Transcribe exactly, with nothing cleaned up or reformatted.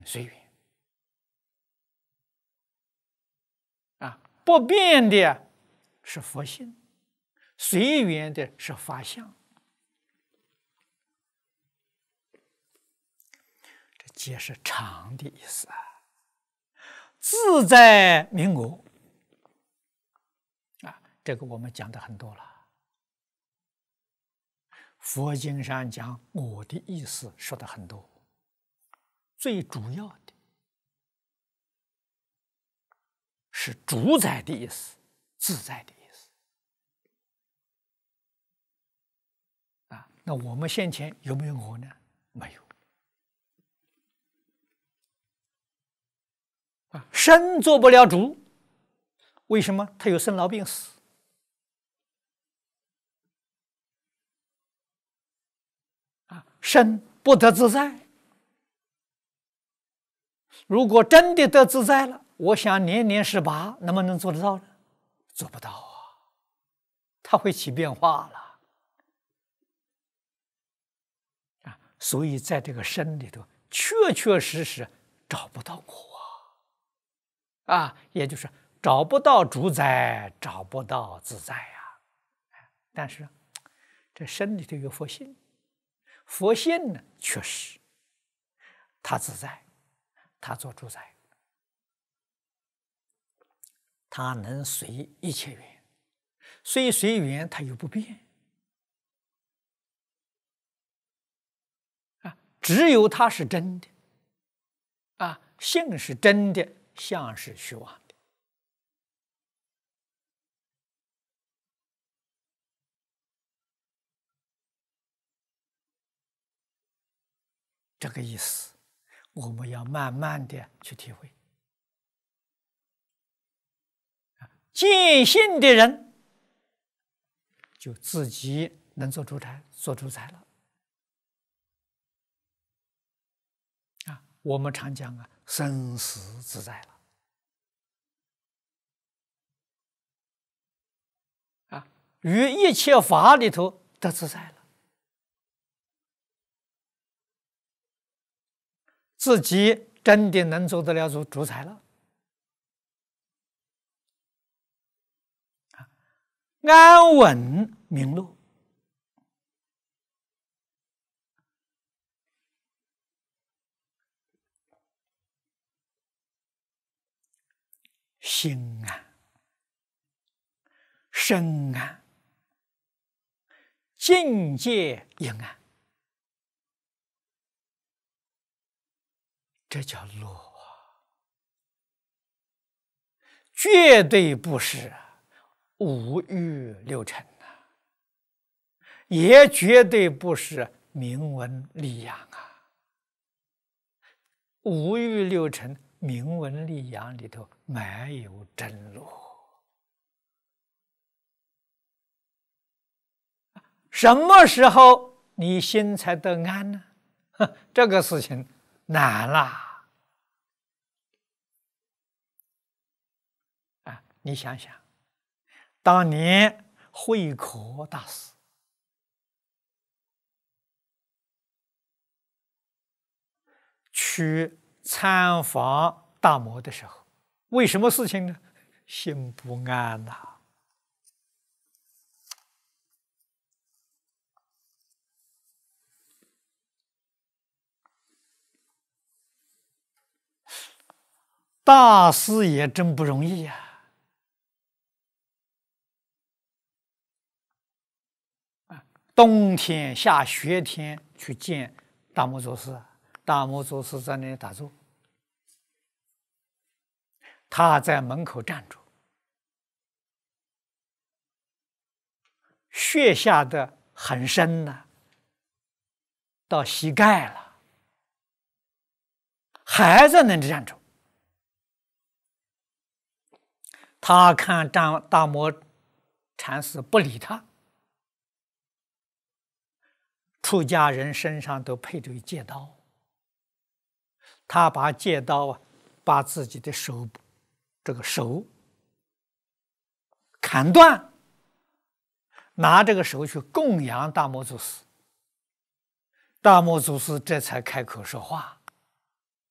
随缘啊，不变的是佛性，随缘的是法相。这皆是常的意思啊。自在明我啊，这个我们讲的很多了。佛经上讲我的意思说的很多，最主要的是主宰的意思，自在的意思啊。那我们先前有没有我呢？没有啊。身做不了主，为什么？他有生老病死啊，身不得自在。如果真的得自在了，我想年年十八，能不能做得到呢？做不到啊，它会起变化了啊。所以在这个身里头，确确实实找不到我啊，啊，也就是找不到主宰，找不到自在呀。但是这身里头有佛性，佛性呢，确实它自在，它做主宰。它能随一切缘，虽随缘，它又不变啊。只有它是真的啊，性是真的，相是虚妄的。这个意思，我们要慢慢的去体会。见性的人，就自己能做主宰，做主宰了。啊，我们常讲啊，生死自在了。啊，于一切法里头得自在了，自己真的能做得了主主宰了。安稳明乐，心安、身安、境界也安，这叫乐，绝对不是五欲六尘啊，也绝对不是名闻利养啊。五欲六尘、名闻利养里头没有真乐。什么时候你心才得安呢？这个事情难啦！啊，你想想。当年慧可大师去参访大摩的时候，为什么事情呢？心不安呐、啊。大师也真不容易呀、啊。冬天下雪天去见大摩祖师，大摩祖师在那里打坐，他在门口站着，雪下的很深呢、啊，到膝盖了，还在那里站着。他看大大摩禅师不理他。出家人身上都配着戒刀，他把戒刀啊，把自己的手这个手砍断，拿这个手去供养大摩祖师。大摩祖师这才开口说话。